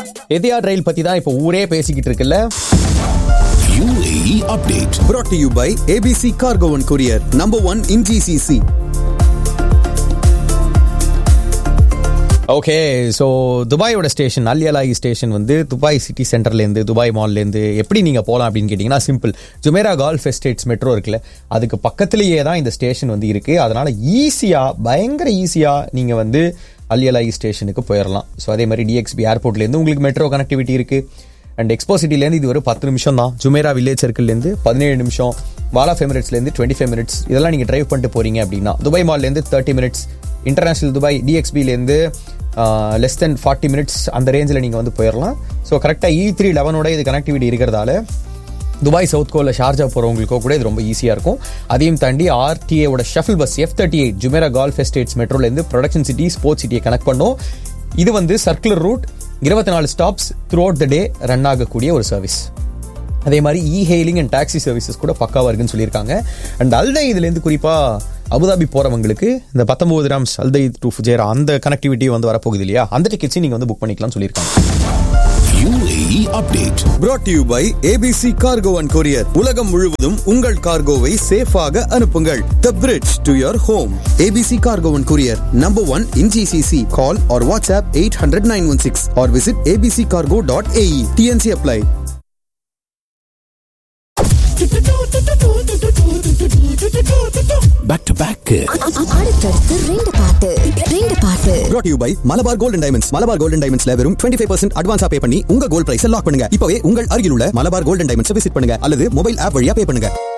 Etihad ரயில் பத்தி தான் இப்போ ஊரே பேசிக்கிட்டு இருக்குல்ல. UAE update brought to you by ABC Cargo and Courier, number 1 in GCC. Okay, so துபாயோட station Al alloy station வந்து துபாய் சிட்டி சென்டர்லேருந்து துபாய் மால்லேருந்து எப்படி நீங்கள் போகலாம் அப்படின்னு கேட்டிங்கன்னா simple. Jumeirah golf estates metro இருக்குல்ல, அதுக்கு பக்கத்துலேயே தான் இந்த ஸ்டேஷன் வந்து இருக்குது. அதனால் பயங்கர ஈஸியாக நீங்கள் வந்து அல் அலாயி ஸ்டேஷனுக்கு போயிடலாம். ஸோ அதே மாதிரி DXB ஏர்போர்ட்லேருந்து உங்களுக்கு மெட்ரோ கனெக்டிவிட்டி இருக்குது. அண்ட் எக்ஸ்போ சிட்டிலேருந்து இது ஒரு 10 நிமிஷம் தான். ஜுமேரா வில்லேஜ் சர்க்கிள்லேருந்து 17 நிமிஷம். வால் ஆஃப் எமிரேட்ஸ்லேருந்து 25 மினிட்ஸ். இதெல்லாம் நீங்கள் டிரைவ் பண்ணிட்டு போகிறீங்க அப்படின்னா Dubai மால்லேருந்து 30 minutes. International Dubai DXBலேருந்து less than 40 minutes அந்த ரேஞ்சில் நீங்கள் வந்து போயிடலாம். ஸோ கரெக்டாக E311 இது கனெக்டிவிட்டி இருக்கிறதால துபாய் சவுத் கோலில் ஷார்ஜா போகிறவங்களுக்கோ கூட இது ரொம்ப ஈஸியாக இருக்கும். அதையும் தாண்டி RTAவோட shuffle bus F38 Jumeirah golf estates மெட்ரோலேருந்து production city sports சிட்டியை கனெக்ட் பண்ணோம். இது வந்து circular root, 24 stops through out the day run ஆகக்கூடிய ஒரு சர்வீஸ். அதே மாதிரி ஹெயிலிங் அண்ட் டாக்ஸி சர்வீசஸ் கூட பக்காவாக இருக்குன்னு சொல்லியிருக்காங்க. அண்ட் அல்தை இதுலேருந்து குறிப்பாக அபுதாபி போகிறவங்களுக்கு இந்த 19 dirhams அல்தை டு ஃபுஜேரா அந்த கனெக்டிவிட்டி வந்து வரப்போகுது இல்லையா, அந்த டிக்கெட்ஸையும் நீங்கள் வந்து புக் பண்ணிக்கலாம்னு சொல்லியிருக்காங்க. UAE update brought to you by ABC Cargo and Courier. உலகம் முழுவதும் உங்கள் கார்கோவை சேஃபாக அனுப்புங்கள். The bridge to your home. ABC Cargo and Courier, number 1 in GCC. Call or WhatsApp 800-916 or visit abccargo.ae. TNC apply. back to back அடுத்தடுத்து ரெண்டு பாட்டு brought to you by Malabar golden diamonds. Malabar golden டைமண்ட்ஸ்ல வெறும் 25% அட்வான்ஸா பே பண்ணி உங்க கோல்ட் பிரைஸ் லாக் பண்ணுங்க. இப்பவே உங்கள் அருகில் உள்ள மலபார் கோல்டன் டைமண்ட்ஸ் விசிட் பண்ணுங்க அல்லது மொபைல் ஆப் வழியா பே பண்ணுங்க.